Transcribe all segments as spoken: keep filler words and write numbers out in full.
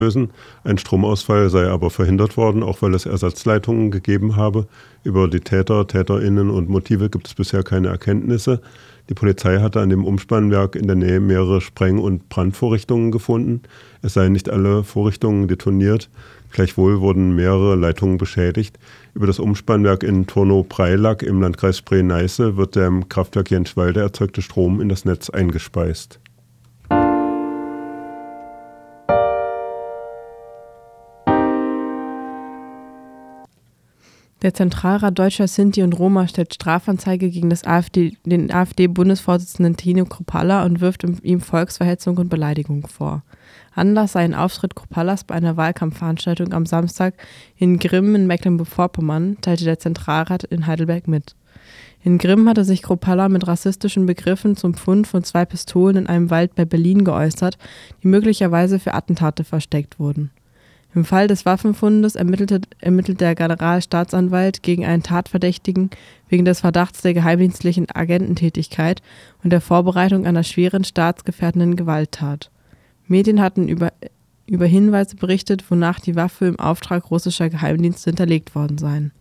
lösen. Ein Stromausfall sei aber verhindert worden, auch weil es Ersatzleitungen gegeben habe. Über die Täter, TäterInnen und Motive gibt es bisher keine Erkenntnisse. Die Polizei hatte an dem Umspannwerk in der Nähe mehrere Spreng- und Brandvorrichtungen gefunden. Es seien nicht alle Vorrichtungen detoniert. Gleichwohl wurden mehrere Leitungen beschädigt. Über das Umspannwerk in Turnow-Preilack im Landkreis Spree-Neiße wird der im Kraftwerk Jenschwalde erzeugte Strom in das Netz eingespeist. Der Zentralrat Deutscher Sinti und Roma stellt Strafanzeige gegen das AfD, den AfD-Bundesvorsitzenden Tino Kruppalla und wirft ihm Volksverhetzung und Beleidigung vor. Anlass sei ein Auftritt Krupallas bei einer Wahlkampfveranstaltung am Samstag in Grimm in Mecklenburg-Vorpommern, teilte der Zentralrat in Heidelberg mit. In Grimm hatte sich Kruppalla mit rassistischen Begriffen zum Fund von zwei Pistolen in einem Wald bei Berlin geäußert, die möglicherweise für Attentate versteckt wurden. Im Fall des Waffenfundes ermittelte, ermittelt der Generalstaatsanwalt gegen einen Tatverdächtigen wegen des Verdachts der geheimdienstlichen Agententätigkeit und der Vorbereitung einer schweren staatsgefährdenden Gewalttat. Medien hatten über, über Hinweise berichtet, wonach die Waffe im Auftrag russischer Geheimdienste hinterlegt worden seien.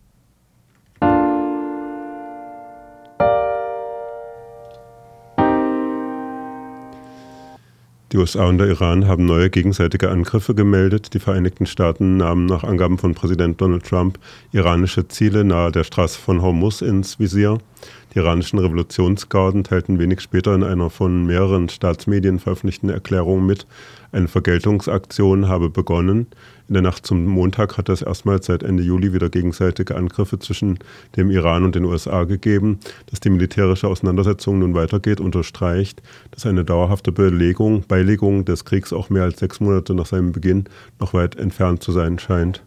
Die U S A und der Iran haben neue gegenseitige Angriffe gemeldet. Die Vereinigten Staaten nahmen nach Angaben von Präsident Donald Trump iranische Ziele nahe der Straße von Hormuz ins Visier. Die iranischen Revolutionsgarden teilten wenig später in einer von mehreren Staatsmedien veröffentlichten Erklärung mit, eine Vergeltungsaktion habe begonnen. In der Nacht zum Montag hat es erstmals seit Ende Juli wieder gegenseitige Angriffe zwischen dem Iran und den U S A gegeben. Dass die militärische Auseinandersetzung nun weitergeht, unterstreicht, dass eine dauerhafte Belegung, Beilegung des Kriegs auch mehr als sechs Monate nach seinem Beginn noch weit entfernt zu sein scheint.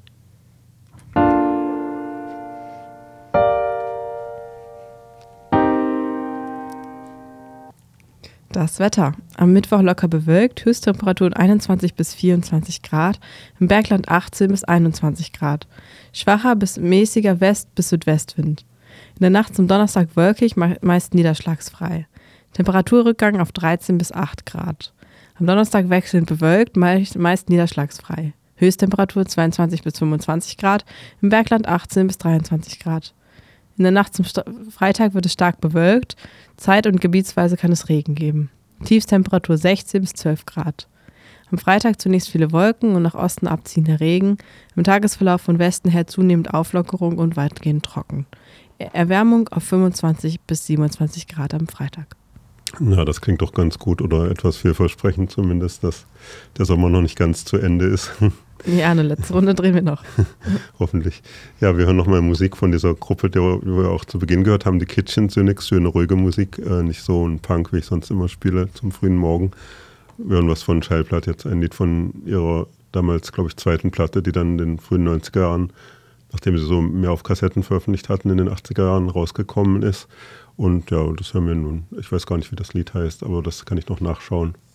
Das Wetter. Am Mittwoch locker bewölkt, Höchsttemperaturen einundzwanzig bis vierundzwanzig Grad, im Bergland achtzehn bis einundzwanzig Grad. Schwacher bis mäßiger West- bis Südwestwind. In der Nacht zum Donnerstag wolkig, meist niederschlagsfrei. Temperaturrückgang auf dreizehn bis acht Grad. Am Donnerstag wechselnd bewölkt, meist, meist niederschlagsfrei. Höchsttemperatur zweiundzwanzig bis fünfundzwanzig Grad, im Bergland achtzehn bis dreiundzwanzig Grad. In der Nacht zum St- Freitag wird es stark bewölkt, zeit- und gebietsweise kann es Regen geben. Tiefstemperatur sechzehn bis zwölf Grad. Am Freitag zunächst viele Wolken und nach Osten abziehender Regen, im Tagesverlauf von Westen her zunehmend Auflockerung und weitgehend trocken. Erwärmung auf fünfundzwanzig bis siebenundzwanzig Grad am Freitag. Na, das klingt doch ganz gut oder etwas vielversprechend zumindest, dass der Sommer noch nicht ganz zu Ende ist. Ja, eine letzte Runde drehen wir noch. Hoffentlich. Ja, wir hören nochmal Musik von dieser Gruppe, die wir auch zu Beginn gehört haben, die Kitchen Cynics, schöne, ruhige Musik, äh, nicht so ein Punk, wie ich sonst immer spiele, zum frühen Morgen. Wir hören was von Schallplatt, jetzt ein Lied von ihrer damals, glaube ich, zweiten Platte, die dann in den frühen neunziger Jahren, nachdem sie so mehr auf Kassetten veröffentlicht hatten, in den achtziger Jahren rausgekommen ist. Und ja, das hören wir nun. Ich weiß gar nicht, wie das Lied heißt, aber das kann ich noch nachschauen.